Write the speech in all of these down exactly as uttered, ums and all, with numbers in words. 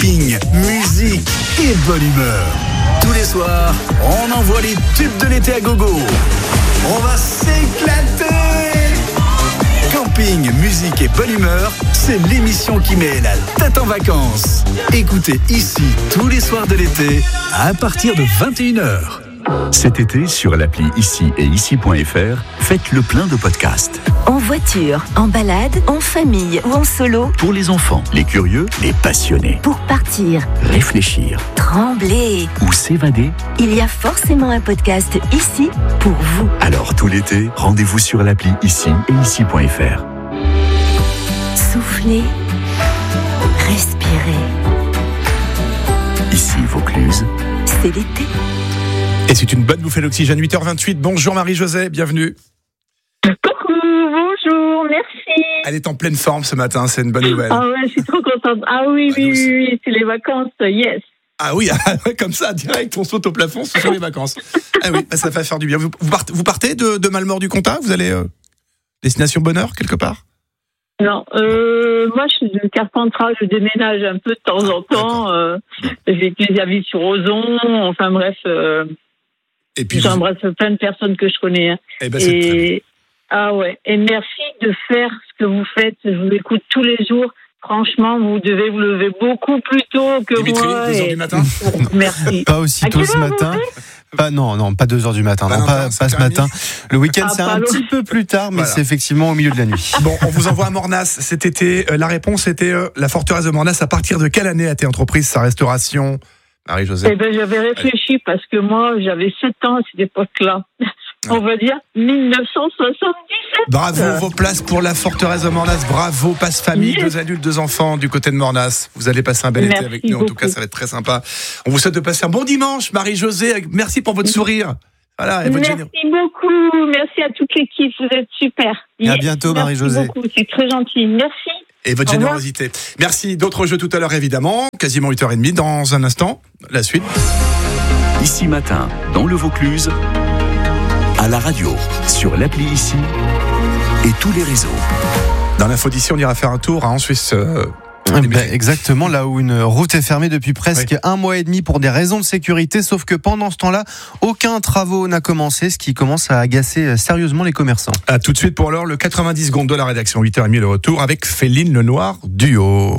camping, musique et bonne humeur. Tous les soirs, on envoie les tubes de l'été à gogo. On va s'éclater. Camping, musique et bonne humeur, c'est l'émission qui met la tête en vacances. Écoutez ici tous les soirs de l'été à partir de vingt et une heures. Cet été, sur l'appli Ici et Ici point F R, faites le plein de podcasts. En voiture, en balade, en famille ou en solo. Pour les enfants, les curieux, les passionnés. Pour partir, réfléchir, trembler ou s'évader. Il y a forcément un podcast ici pour vous. Alors tout l'été, rendez-vous sur l'appli Ici et Ici point F R. Soufflez, respirez. Ici Vaucluse, c'est l'été. Et c'est une bonne bouffée d'oxygène, huit heures vingt-huit. Bonjour Marie-Josée, bienvenue. Coucou, bonjour, merci. Elle est en pleine forme ce matin, c'est une bonne nouvelle. Ah ouais, je suis trop contente. Ah oui, oui, oui, oui, c'est les vacances, yes. Ah oui, comme ça, direct, on saute au plafond, ce sont les vacances. Ah oui, ça va faire du bien. Vous partez, vous partez de, de Malmort-du-Comtat? Vous allez euh, destination bonheur, quelque part? Non, euh, moi je suis de Carpentras, je déménage un peu de temps en temps. Euh, j'ai des amis sur Ozon, enfin bref... Euh, Et puis j'embrasse vous... plein de personnes que je connais. Hein. Eh ben, c'est et ah ouais. Et merci de faire ce que vous faites. Je vous écoute tous les jours. Franchement, vous devez vous lever beaucoup plus tôt que Dimitri, moi. deux heures et... du matin. Merci. Pas aussi tôt ce matin. Pas non non pas deux heures du matin. Bah non, non, pas, pas ce matin. Le week-end ah, c'est un petit peu plus tard, mais voilà. C'est effectivement au milieu de la nuit. Bon, on vous envoie à Mornas cet été. La réponse était euh, la forteresse de Mornas. À partir de quelle année a été entreprise sa restauration? Marie-Josée. Eh ben, j'avais réfléchi Allez. parce que moi, j'avais sept ans à cette époque-là. On va dire dix-neuf cent soixante-dix-sept. Bravo, vos places pour la forteresse de Mornas. Bravo, passe famille, yes. deux adultes, deux enfants du côté de Mornas. Vous allez passer un bel Merci été avec nous. beaucoup. En tout cas, ça va être très sympa. On vous souhaite de passer un bon dimanche, Marie-Josée. Merci pour votre sourire. Voilà, et votre Merci généreux. beaucoup. Merci à toute l'équipe. Vous êtes super. Yes. À bientôt, Marie-Josée. Merci beaucoup. C'est très gentil. Merci. Et votre générosité. Merci. D'autres jeux tout à l'heure, évidemment. Quasiment huit heures trente dans un instant. La suite. Ici matin, dans le Vaucluse, à la radio, sur l'appli Ici et tous les réseaux. Dans l'info d'ici, on ira faire un tour hein, en Suisse. Euh Ben exactement, là où une route est fermée depuis presque oui. un mois et demi pour des raisons de sécurité, sauf que pendant ce temps-là, aucun travaux n'a commencé, ce qui commence à agacer sérieusement les commerçants. À tout de suite pour l'heure, le quatre-vingt-dix secondes de la rédaction, huit heures trente le retour avec Féline Lenoir duo.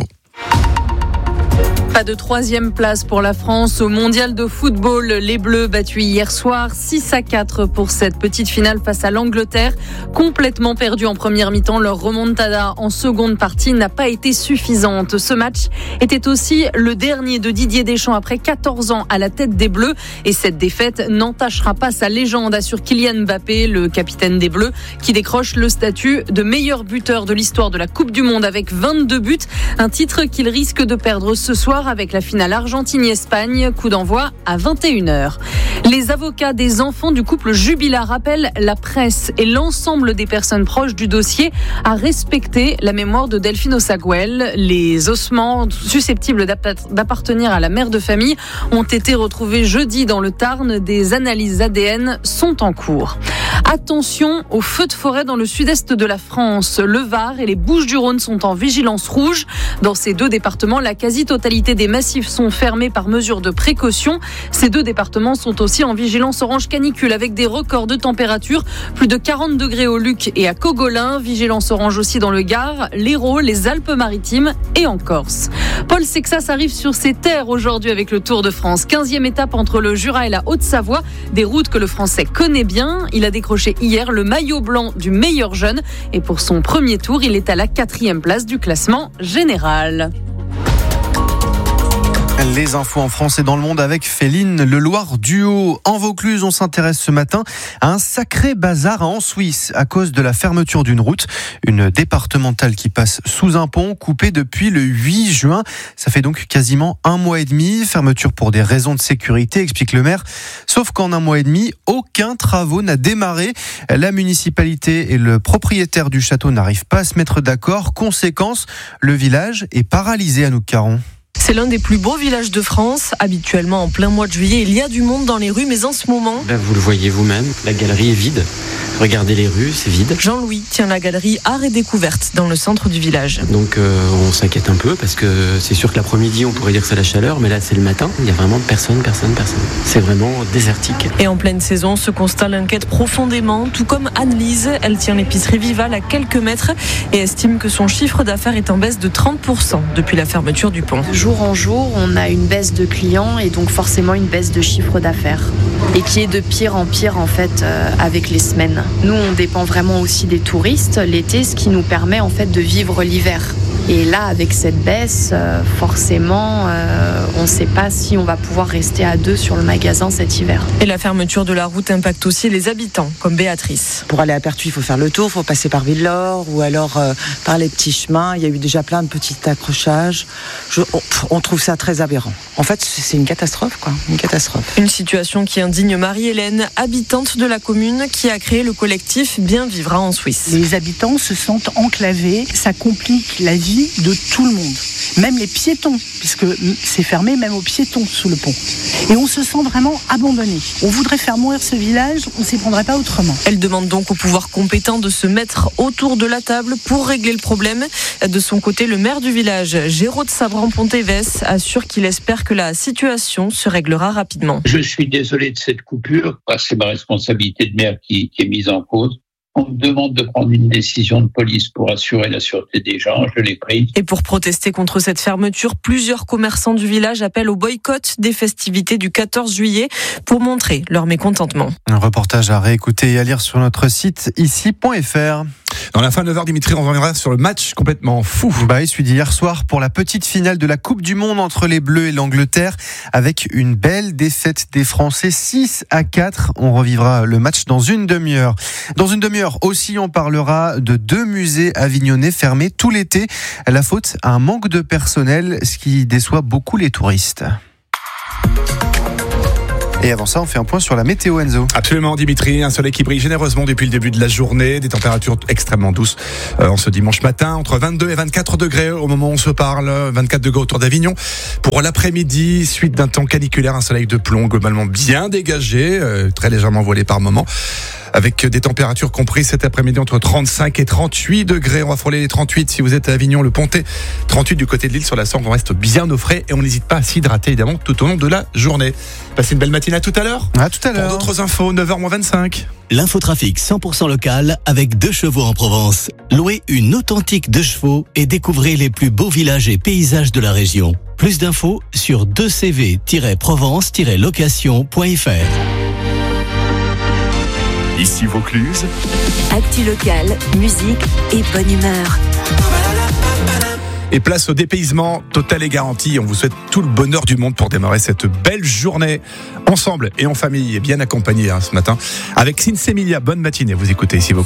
Pas de troisième place pour la France au mondial de football. Les Bleus battus hier soir six à quatre pour cette petite finale face à l'Angleterre. Complètement perdus en première mi-temps, leur remontada en seconde partie n'a pas été suffisante. Ce match était aussi le dernier de Didier Deschamps après quatorze ans à la tête des Bleus. Et cette défaite n'entachera pas sa légende, assure Kylian Mbappé, le capitaine des Bleus, qui décroche le statut de meilleur buteur de l'histoire de la Coupe du Monde avec vingt-deux buts. Un titre qu'il risque de perdre ce soir avec la finale Argentine-Espagne, coup d'envoi à vingt et une heures. Les avocats des enfants du couple Jubilat rappellent la presse et l'ensemble des personnes proches du dossier à respecter la mémoire de Delphine Osaguel. Les ossements susceptibles d'appartenir à la mère de famille ont été retrouvés jeudi dans le Tarn. Des analyses A D N sont en cours. Attention aux feux de forêt dans le sud-est de la France. Le Var et les Bouches-du-Rhône sont en vigilance rouge. Dans ces deux départements, la quasi-totalité des massifs sont fermés par mesure de précaution. Ces deux départements sont aussi en vigilance orange canicule avec des records de température. Plus de quarante degrés au Luc et à Cogolin. Vigilance orange aussi dans le Gard, l'Hérault, les Alpes-Maritimes et en Corse. Paul Sexas arrive sur ses terres aujourd'hui avec le Tour de France. quinzième étape entre le Jura et la Haute-Savoie. Des routes que le Français connaît bien. Il a décroché hier le maillot blanc du meilleur jeune. Et pour son premier tour, il est à la quatrième place du classement général. Les infos en France et dans le monde avec Féline Lenoir duo. En Vaucluse, on s'intéresse ce matin à un sacré bazar en Suisse à cause de la fermeture d'une route. Une départementale qui passe sous un pont coupé depuis le huit juin. Ça fait donc quasiment un mois et demi. Fermeture pour des raisons de sécurité, explique le maire. Sauf qu'en un mois et demi, aucun travaux n'a démarré. La municipalité et le propriétaire du château n'arrivent pas à se mettre d'accord. Conséquence, le village est paralysé à Anouk Caron. C'est l'un des plus beaux villages de France. Habituellement, en plein mois de juillet, il y a du monde dans les rues, mais en ce moment... Là, vous le voyez vous-même, la galerie est vide. Regardez les rues, c'est vide. Jean-Louis tient la galerie Art et Découverte dans le centre du village. Donc euh, on s'inquiète un peu parce que c'est sûr que l'après-midi on pourrait dire que c'est la chaleur, mais là c'est le matin, il y a vraiment personne, personne, personne. C'est vraiment désertique. Et en pleine saison, ce constat l'inquiète profondément, tout comme Anne-Lise. Elle tient l'épicerie Vival à quelques mètres et estime que son chiffre d'affaires est en baisse de trente pour cent depuis la fermeture du pont. Jour en jour, on a une baisse de clients et donc forcément une baisse de chiffre d'affaires. Et qui est de pire en pire en fait euh, avec les semaines. Nous, on dépend vraiment aussi des touristes l'été, ce qui nous permet en fait de vivre l'hiver. Et là, avec cette baisse, euh, forcément, euh, on ne sait pas si on va pouvoir rester à deux sur le magasin cet hiver. Et la fermeture de la route impacte aussi les habitants, comme Béatrice. Pour aller à Pertuis, il faut faire le tour, il faut passer par Villelaure ou alors euh, par les petits chemins. Il y a eu déjà plein de petits accrochages. Je, on, on trouve ça très aberrant. En fait, c'est une catastrophe, quoi. Une catastrophe. Une situation qui indigne Marie-Hélène, habitante de la commune, qui a créé le collectif Bien Vivra en Suisse. Les habitants se sentent enclavés, ça complique la vie de tout le monde, même les piétons, puisque c'est fermé même aux piétons sous le pont. Et on se sent vraiment abandonné. On voudrait faire mourir ce village, on ne s'y prendrait pas autrement. Elle demande donc aux pouvoirs compétents de se mettre autour de la table pour régler le problème. De son côté, le maire du village, Gérald Sabran-Pontévès, assure qu'il espère que la situation se réglera rapidement. Je suis désolé de cette coupure, parce que c'est ma responsabilité de maire qui, qui est mise en cause. On me demande de prendre une décision de police pour assurer la sûreté des gens, je l'ai prise. Et pour protester contre cette fermeture, plusieurs commerçants du village appellent au boycott des festivités du quatorze juillet pour montrer leur mécontentement. Un reportage à réécouter et à lire sur notre site ici point f r. Dans la fin de neuf heures, Dimitri, on reviendra sur le match complètement fou. Bah, il suit d'hier soir pour la petite finale de la Coupe du Monde entre les Bleus et l'Angleterre, avec une belle défaite des Français six à quatre. On revivra le match dans une demi-heure. Dans une demi-heure aussi, on parlera de deux musées avignonnais fermés tout l'été. La faute à un manque de personnel, ce qui déçoit beaucoup les touristes. Et avant ça, on fait un point sur la météo, Enzo. Absolument, Dimitri. Un soleil qui brille généreusement depuis le début de la journée. Des températures extrêmement douces euh, en ce dimanche matin. Entre vingt-deux et vingt-quatre degrés au moment où on se parle. vingt-quatre degrés autour d'Avignon. Pour l'après-midi, suite d'un temps caniculaire, un soleil de plomb globalement bien dégagé, euh, très légèrement voilé par moments. Avec des températures comprises cet après-midi entre trente-cinq et trente-huit degrés. On va frôler les trente-huit si vous êtes à Avignon, le Pontet. trente-huit du côté de l'île sur la Sorgue. On reste bien au frais et on n'hésite pas à s'hydrater évidemment tout au long de la journée. Passez une belle matinée, à tout à l'heure. À tout à l'heure. Pour d'autres infos, neuf heures moins vingt-cinq. L'infotrafic cent pour cent local avec deux chevaux en Provence. Louez une authentique deux chevaux et découvrez les plus beaux villages et paysages de la région. Plus d'infos sur deux c v tiret provence tiret location point f r. Ici Vaucluse. Actu locale, musique et bonne humeur. Et place au dépaysement total et garanti. On vous souhaite tout le bonheur du monde pour démarrer cette belle journée ensemble et en famille et bien accompagnés hein, ce matin avec Sinsemilia. Bonne matinée. Vous écoutez ici Vaucluse.